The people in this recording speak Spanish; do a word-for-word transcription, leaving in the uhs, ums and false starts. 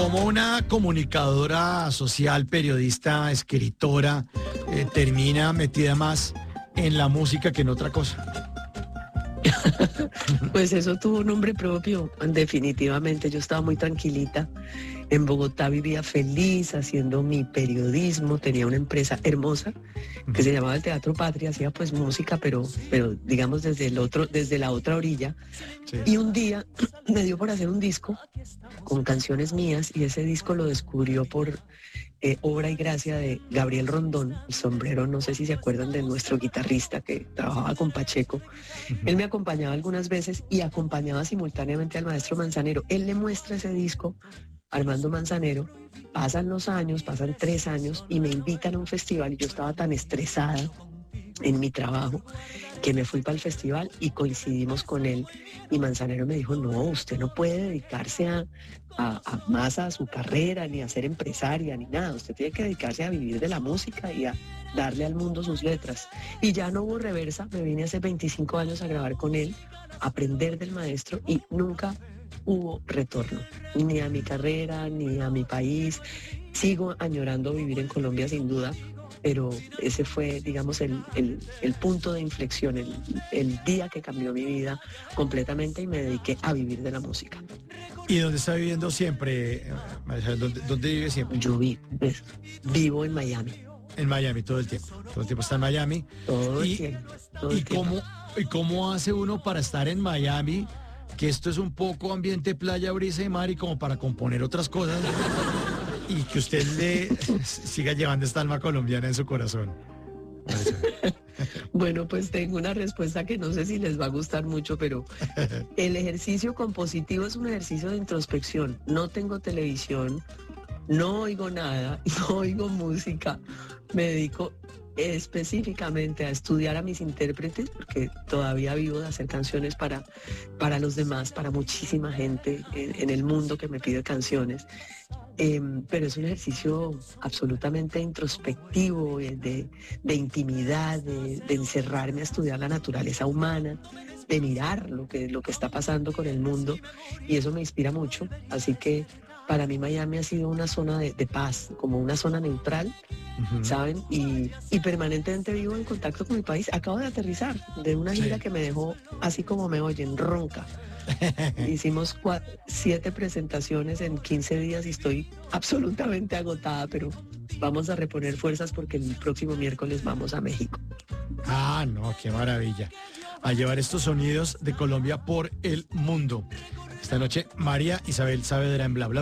Como una comunicadora social, periodista, escritora, eh, termina metida más en la música que en otra cosa. Pues eso tuvo un nombre propio, definitivamente. Yo estaba muy tranquilita. En Bogotá vivía feliz haciendo mi periodismo. Tenía una empresa hermosa que se llamaba el Teatro Patria. Hacía pues música, pero, pero digamos desde el otro, desde la otra orilla. Sí. Y un día me dio por hacer un disco con canciones mías y ese disco lo descubrió por eh, obra y gracia de Gabriel Rondón, el sombrero. No sé si se acuerdan de nuestro guitarrista que trabajaba con Pacheco. Uh-huh. Él me acompañaba algunas veces y acompañaba simultáneamente al maestro Manzanero. Él le muestra ese disco a Armando Manzanero. Pasan los años, pasan tres años y me invitan a un festival y yo estaba tan estresada en mi trabajo que me fui para el festival y coincidimos con él y Manzanero me dijo: no, usted no puede dedicarse a, a, a más a su carrera, ni a ser empresaria, ni nada. Usted tiene que dedicarse a vivir de la música y a darle al mundo sus letras. Y ya no hubo reversa. Me vine hace veinticinco años a grabar con él, a aprender del maestro y nunca hubo retorno, ni a mi carrera, ni a mi país. Sigo añorando vivir en Colombia sin duda, pero ese fue, digamos, el, el, el punto de inflexión, el, el día que cambió mi vida completamente y me dediqué a vivir de la música. ¿Y dónde está viviendo siempre, María? ¿Dónde, dónde vive siempre? Yo vi, pues, vivo en Miami. En Miami todo el tiempo, todo el tiempo está en Miami. Todo y, el tiempo. Todo y, el tiempo. cómo, ¿Y cómo hace uno para estar en Miami, que esto es un poco ambiente playa, brisa y mar, y como para componer otras cosas? Y que usted le siga llevando esta alma colombiana en su corazón. Bueno, pues tengo una respuesta que no sé si les va a gustar mucho, pero el ejercicio compositivo es un ejercicio de introspección. No tengo televisión, no oigo nada, no oigo música. Me dedico específicamente a estudiar a mis intérpretes, porque todavía vivo de hacer canciones para, para los demás, para muchísima gente en, en el mundo que me pide canciones. Eh, pero es un ejercicio absolutamente introspectivo, eh, de, de intimidad, de, de encerrarme a estudiar la naturaleza humana, de mirar lo que, lo que está pasando con el mundo, y eso me inspira mucho. Así que para mí Miami ha sido una zona de, de paz, como una zona neutral, uh-huh. ¿saben? Y, y permanentemente vivo en contacto con mi país. Acabo de aterrizar de una gira sí. que me dejó, así como me oyen, ronca. Hicimos cuatro, siete presentaciones en quince días y estoy absolutamente agotada, pero vamos a reponer fuerzas porque el próximo miércoles vamos a México. Ah, no, qué maravilla. A llevar estos sonidos de Colombia por el mundo. Esta noche, María Isabel Saavedra en Bla Bla.